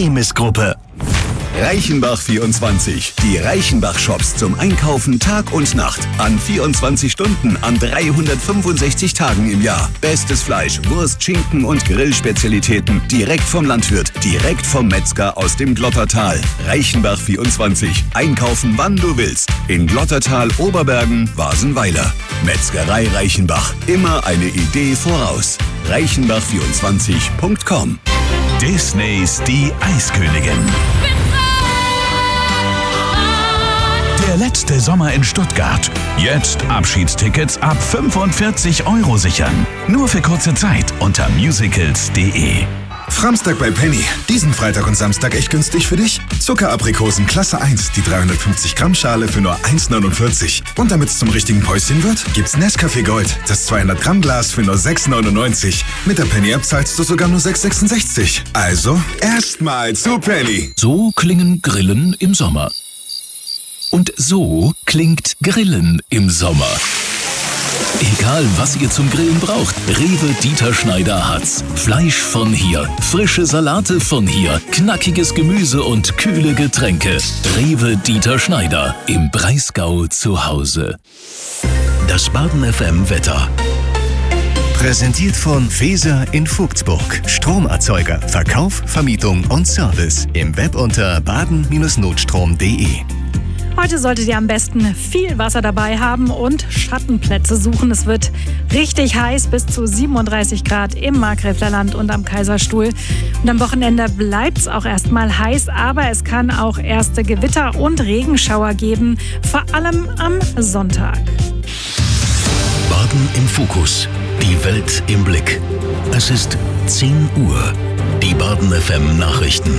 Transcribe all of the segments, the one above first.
Emis-Gruppe. Reichenbach24, die Reichenbach-Shops zum Einkaufen Tag und Nacht. An 24 Stunden, an 365 Tagen im Jahr. Bestes Fleisch, Wurst, Schinken und Grillspezialitäten direkt vom Landwirt, direkt vom Metzger aus dem Glottertal. Reichenbach24, einkaufen wann du willst. In Glottertal, Oberbergen, Wasenweiler. Metzgerei Reichenbach, immer eine Idee voraus. Reichenbach24.com. Disneys Die Eiskönigin. Der letzte Sommer in Stuttgart. Jetzt Abschiedstickets ab 45 € sichern. Nur für kurze Zeit unter musicals.de. Framstag bei Penny. Diesen Freitag und Samstag echt günstig für dich? Zuckeraprikosen Klasse 1, die 350 Gramm Schale für nur 1,49. Und damit es zum richtigen Päuschen wird, gibt's Nescafé Gold, das 200 Gramm Glas für nur 6,99. Mit der Penny-App zahlst du sogar nur 6,66. Also, erstmal zu Penny. So klingen Grillen im Sommer. Und so klingt Grillen im Sommer. Egal, was ihr zum Grillen braucht, Rewe Dieter Schneider hat's. Fleisch von hier, frische Salate von hier, knackiges Gemüse und kühle Getränke. Rewe Dieter Schneider, im Breisgau zu Hause. Das Baden FM Wetter. Präsentiert von Feser in Vogtsburg. Stromerzeuger, Verkauf, Vermietung und Service. Im Web unter baden-notstrom.de. Heute solltet ihr am besten viel Wasser dabei haben und Schattenplätze suchen. Es wird richtig heiß, bis zu 37 Grad im Markgräflerland und am Kaiserstuhl. Und am Wochenende bleibt es auch erstmal heiß, aber es kann auch erste Gewitter und Regenschauer geben, vor allem am Sonntag. Baden im Fokus. Die Welt im Blick. Es ist 10 Uhr. Die Baden FM Nachrichten.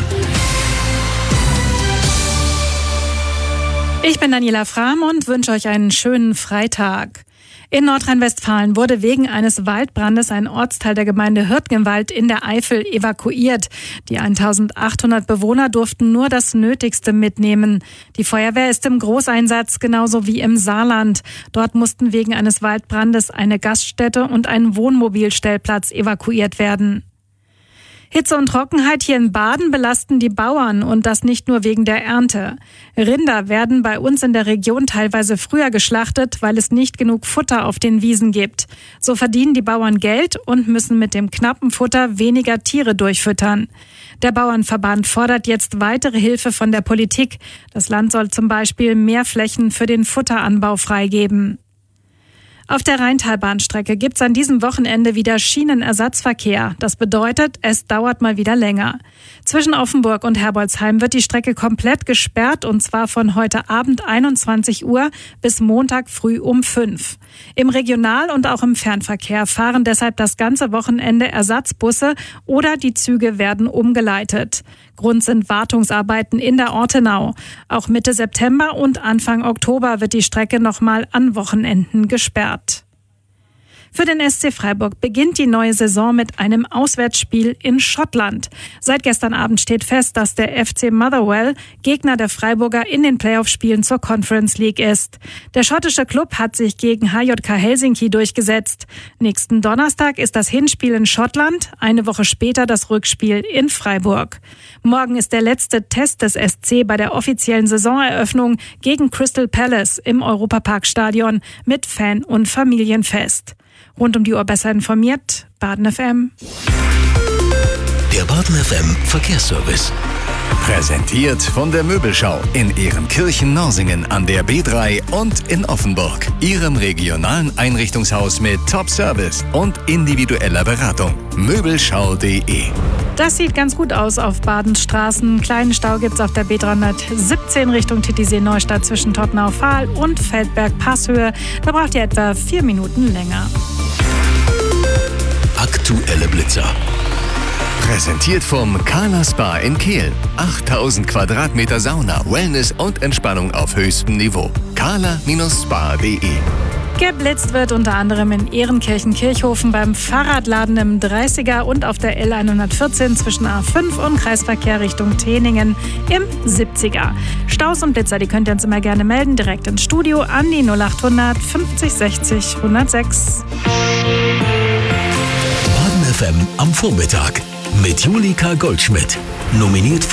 Ich bin Daniela Frahm und wünsche euch einen schönen Freitag. In Nordrhein-Westfalen wurde wegen eines Waldbrandes ein Ortsteil der Gemeinde Hürtgenwald in der Eifel evakuiert. Die 1800 Bewohner durften nur das Nötigste mitnehmen. Die Feuerwehr ist im Großeinsatz, genauso wie im Saarland. Dort mussten wegen eines Waldbrandes eine Gaststätte und ein Wohnmobilstellplatz evakuiert werden. Hitze und Trockenheit hier in Baden belasten die Bauern und das nicht nur wegen der Ernte. Rinder werden bei uns in der Region teilweise früher geschlachtet, weil es nicht genug Futter auf den Wiesen gibt. So verdienen die Bauern Geld und müssen mit dem knappen Futter weniger Tiere durchfüttern. Der Bauernverband fordert jetzt weitere Hilfe von der Politik. Das Land soll zum Beispiel mehr Flächen für den Futteranbau freigeben. Auf der Rheintalbahnstrecke gibt's an diesem Wochenende wieder Schienenersatzverkehr. Das bedeutet, es dauert mal wieder länger. Zwischen Offenburg und Herbolzheim wird die Strecke komplett gesperrt, und zwar von heute Abend 21 Uhr bis Montag früh um 5. Im Regional- und auch im Fernverkehr fahren deshalb das ganze Wochenende Ersatzbusse oder die Züge werden umgeleitet. Grund sind Wartungsarbeiten in der Ortenau. Auch Mitte September und Anfang Oktober wird die Strecke nochmal an Wochenenden gesperrt. Für den SC Freiburg beginnt die neue Saison mit einem Auswärtsspiel in Schottland. Seit gestern Abend steht fest, dass der FC Motherwell Gegner der Freiburger in den Playoff-Spielen zur Conference League ist. Der schottische Klub hat sich gegen HJK Helsinki durchgesetzt. Nächsten Donnerstag ist das Hinspiel in Schottland, eine Woche später das Rückspiel in Freiburg. Morgen ist der letzte Test des SC bei der offiziellen Saisoneröffnung gegen Crystal Palace im Europaparkstadion mit Fan- und Familienfest. Rund um die Uhr besser informiert, Baden FM. Der Baden FM Verkehrsservice. Präsentiert von der Möbelschau in Ehrenkirchen-Norsingen an der B3 und in Offenburg. Ihrem regionalen Einrichtungshaus mit Top-Service und individueller Beratung. Möbelschau.de. Das sieht ganz gut aus auf Badens Straßen. Kleinen Stau gibt's auf der B317 Richtung Titisee-Neustadt zwischen Tottenau-Fahl und Feldberg-Passhöhe. Da braucht ihr etwa 4 Minuten länger. Aktuelle Blitzer. Präsentiert vom Carla Spa in Kehl. 8000 Quadratmeter Sauna, Wellness und Entspannung auf höchstem Niveau. carla-spa.de. Geblitzt wird unter anderem in Ehrenkirchen-Kirchhofen beim Fahrradladen im 30er und auf der L114 zwischen A5 und Kreisverkehr Richtung Teningen im 70er. Staus und Blitzer, die könnt ihr uns immer gerne melden, direkt ins Studio an die 0800 50 60 106. Baden FM am Vormittag mit Julika Goldschmidt. Nominiert